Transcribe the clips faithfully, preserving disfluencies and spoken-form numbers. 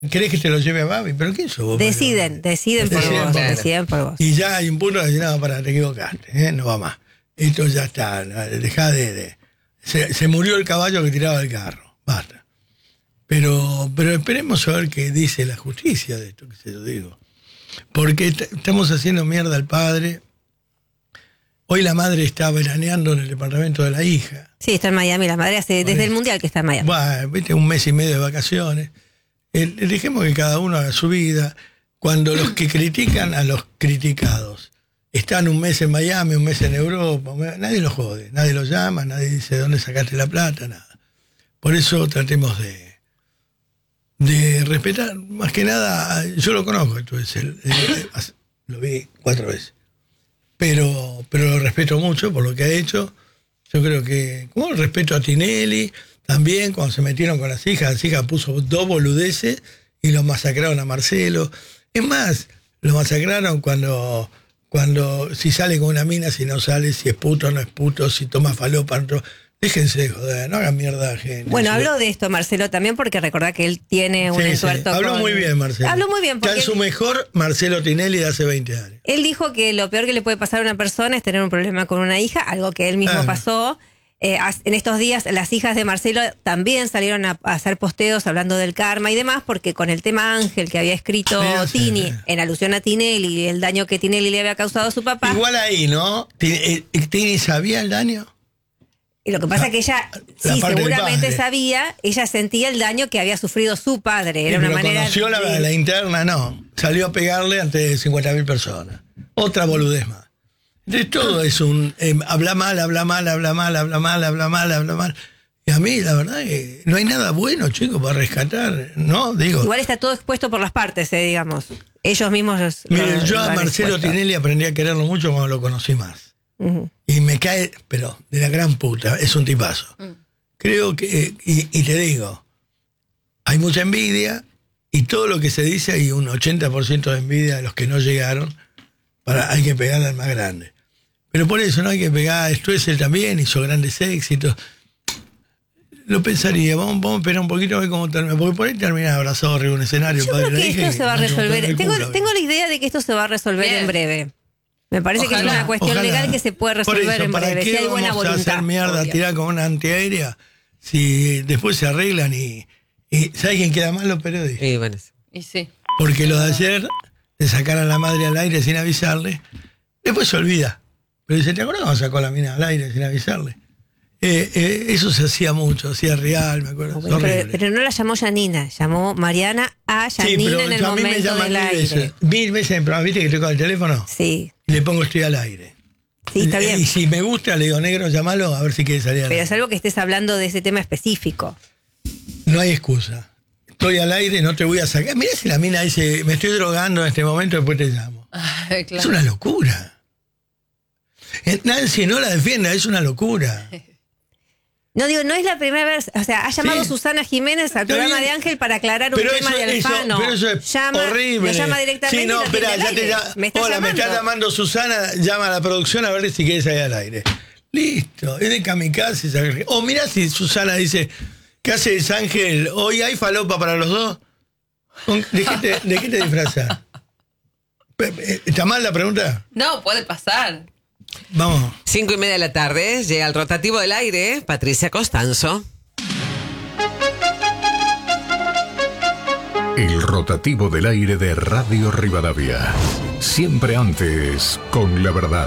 ¿Querés que te lo lleve a Babi? ¿Pero quién sos vos? Deciden, deciden por Deciden vos, por vos. deciden por vos. Y ya hay un punto que dice, no, para, te equivocaste, ¿eh? No va más. Esto ya está, dejá de... de se, se murió el caballo que tiraba el carro, basta. Pero, pero esperemos a ver qué dice la justicia de esto, que se lo digo. Porque t- estamos haciendo mierda al padre. Hoy la madre está veraneando en el departamento de la hija. Sí, está en Miami, la madre hace desde el Mundial que está en Miami. Bueno, viste, un mes y medio de vacaciones. El, el- dejemos que cada uno haga su vida. Cuando los que critican a los criticados están un mes en Miami, un mes en Europa, nadie los jode, nadie los llama, nadie dice dónde sacaste la plata, nada. Por eso tratemos de, de respetar, más que nada, yo lo conozco, entonces, el, el, lo vi cuatro veces, pero, pero lo respeto mucho por lo que ha hecho. Yo creo que, como respeto a Tinelli, también cuando se metieron con las hijas, las hijas puso dos boludeces y los masacraron a Marcelo. Es más, lo masacraron cuando, cuando si sale con una mina, si no sale, si es puto o no es puto, si toma falopa, no. Déjense de joder, no hagan mierda gente. Bueno, sí. habló de esto Marcelo también porque recordá que él tiene un Sí, sí. entuerto Habló con- muy bien Marcelo. Habló muy bien Está porque en su él, mejor Marcelo Tinelli de hace veinte años. él dijo que lo peor que le puede pasar a una persona es tener un problema con una hija, algo que él mismo Ah. pasó. Eh, as- en estos días las hijas de Marcelo también salieron a, a hacer posteos hablando del karma y demás, porque con el tema Ángel que había escrito Mira, sí, Tini sí. en alusión a Tinelli y el daño que Tinelli le había causado a su papá. Igual ahí, ¿no? ¿Tini, eh, Tini sabía el daño? Y lo que pasa La- es que ella, la sí, parte del seguramente padre. sabía, ella sentía el daño que había sufrido su padre. Era Sí, una pero manera conoció la, de- la interna, no. Salió a pegarle ante cincuenta mil personas. Otra boludez más. De todo es un... eh, habla mal, habla mal, habla mal, habla mal, habla mal, habla mal. Y a mí, la verdad, que no hay nada bueno, chicos, para rescatar, ¿no? Digo, Igual está todo expuesto por las partes, eh, digamos. Ellos mismos... los- miren, lo- yo lo a han Marcelo expuesto. Tinelli aprendí a quererlo mucho cuando lo conocí más. Ujú. Y me cae, pero de la gran puta, es un tipazo. Creo que, y, y te digo, hay mucha envidia y todo lo que se dice hay un ochenta por ciento de envidia de los que no llegaron, para, hay que pegarle al más grande. Pero por eso no hay que pegar, Stoessel también hizo grandes éxitos. Lo pensaría, vamos, vamos a esperar un poquito a ver cómo termina, porque por ahí termina abrazado arriba de un escenario. Yo padre creo de la que hija, esto y se va a no se resolver. el Tengo, culo. tengo la idea de que esto se va a resolver Bien. en breve. Me parece que Ojalá, es una cuestión Ojalá. legal que se puede Por resolver eso, en ¿para breve, qué si hay buena vamos a voluntad. hacer mierda, obvio. tirar con una antiaérea, si después se arreglan y... y ¿sabes quién queda mal? Los periodistas. Y bueno, Y sí. Porque lo de ayer, de sacar a la madre al aire sin avisarle, después se olvida. Pero dice, ¿te acuerdas cuando sacó a la mina al aire sin avisarle? Eh, eh, eso se hacía mucho, hacía real, me acuerdo. Bueno, es pero, horrible. pero no la llamó Janina, llamó Mariana a Sí, Janina pero en el a mí me momento llaman del mil aire. veces. Mil veces en programa, ¿viste que estoy con el teléfono? Sí, Y le pongo estoy al aire. sí, está Y- bien. Y si me gusta, le digo, negro, llámalo a ver si quiere salir al Pero aire. es algo que estés hablando de ese tema específico. No hay excusa. Estoy al aire, no te voy a sacar. Mirá si la mina dice, me estoy drogando en este momento, después te llamo. Ay, claro. Es una locura. Eh, Nancy no la defienda, es una locura. No digo, no es la primera vez, o sea, ha llamado Sí. Susana Jiménez al Está programa bien. de Ángel para aclarar un Pero tema eso, de eso- Alfano. pero eso es llama, horrible. Lo llama directamente. Sí, y no, lo espera, tiene al ya te aire. llama. Me está Hola, llamando. me está llamando Susana, llama a la producción a ver si quieres salir al aire. Listo, es de kamikaze. esa- O mirá si Susana dice, ¿qué haces, Ángel? ¿Hoy hay falopa para los dos? ¿Con- ¿De qué te, de qué te disfrazas? Pe- pe- ¿Está mal la pregunta? No, puede pasar. Vamos. cinco y media de la tarde, llega el rotativo del aire, Patricia Costanzo. El rotativo del aire de Radio Rivadavia. Siempre antes, con la verdad.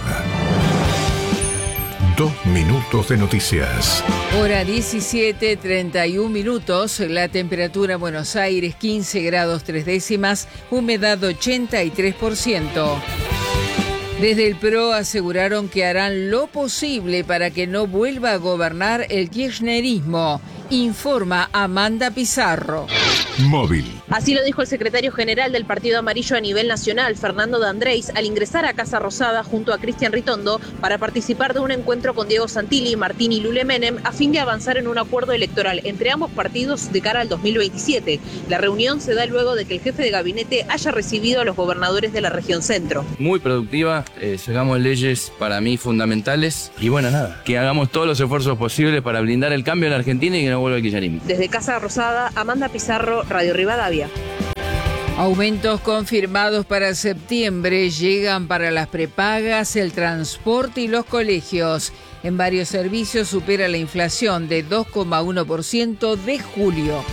Dos minutos de noticias. Hora diecisiete, treinta y un minutos, la temperatura en Buenos Aires quince grados tres décimas, humedad ochenta y tres por ciento. Desde el P R O aseguraron que harán lo posible para que no vuelva a gobernar el kirchnerismo, informa Amanda Pizarro. Móvil. Así lo dijo el secretario general del Partido Amarillo a nivel nacional, Fernando D'Andrés, al ingresar a Casa Rosada junto a Cristian Ritondo para participar de un encuentro con Diego Santilli, Martín y Lule Menem a fin de avanzar en un acuerdo electoral entre ambos partidos de cara al dos mil veintisiete. La reunión se da luego de que el jefe de gabinete haya recibido a los gobernadores de la región centro. Muy productiva, eh, llegamos leyes para mí fundamentales y bueno, nada, que hagamos todos los esfuerzos posibles para blindar el cambio en la Argentina y que no vuelva el kirchnerismo. Desde Casa Rosada, Amanda Pizarro, Radio Rivadavia. Aumentos confirmados para septiembre llegan para las prepagas, el transporte y los colegios. En varios servicios supera la inflación de dos coma uno por ciento de julio.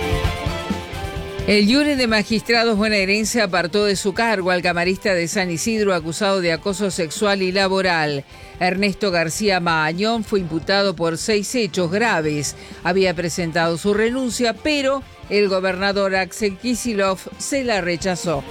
El Jure de Magistrados bonaerense apartó de su cargo al camarista de San Isidro acusado de acoso sexual y laboral. Ernesto García Mahañón fue imputado por seis hechos graves. Había presentado su renuncia, pero el gobernador Axel Kicillof se la rechazó.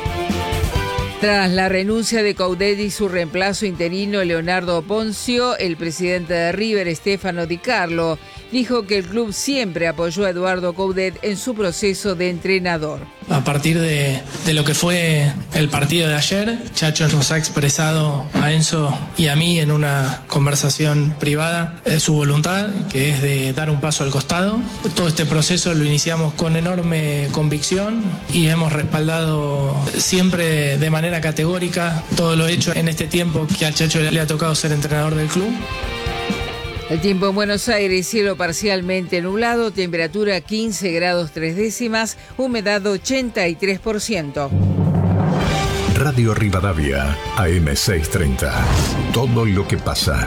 Tras la renuncia de Coudet y su reemplazo interino Leonardo Poncio, el presidente de River, Stefano Di Carlo, dijo que el club siempre apoyó a Eduardo Coudet en su proceso de entrenador. A partir de, de lo que fue el partido de ayer, Chacho nos ha expresado a Enzo y a mí en una conversación privada eh, su voluntad, que es de dar un paso al costado. Todo este proceso lo iniciamos con enorme convicción y hemos respaldado siempre de manera categórica todo lo hecho en este tiempo que al Chacho le ha tocado ser entrenador del club. El tiempo en Buenos Aires, cielo parcialmente nublado, temperatura quince grados tres décimas, humedad ochenta y tres por ciento. Radio Rivadavia, A M seiscientos treinta. Todo lo que pasa.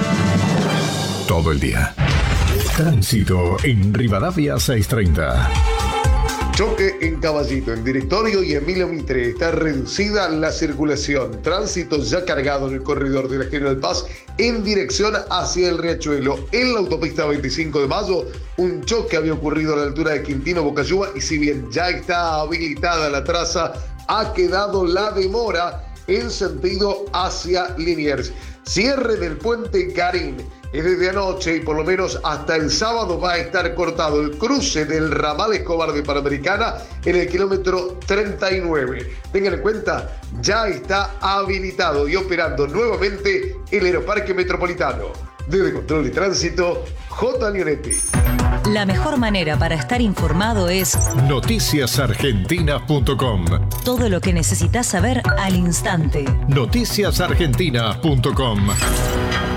Todo el día. Tránsito en Rivadavia seiscientos treinta. Choque en Caballito, en Directorio y Emilio Mitre. Está reducida la circulación. Tránsito ya cargado en el corredor de la General Paz en dirección hacia el Riachuelo. En la autopista veinticinco de mayo, un choque había ocurrido a la altura de Quintino Bocayuba y si bien ya está habilitada la traza, ha quedado la demora en sentido hacia Liniers. Cierre del puente Garín. Es desde anoche y por lo menos hasta el sábado va a estar cortado el cruce del ramal Escobar de Panamericana en el kilómetro treinta y nueve. Tengan en cuenta, ya está habilitado y operando nuevamente el Aeroparque Metropolitano. Desde Control de Tránsito, J. Leonetti. La mejor manera para estar informado es noticias argentinas punto com. Todo lo que necesitas saber al instante. noticias argentinas punto com.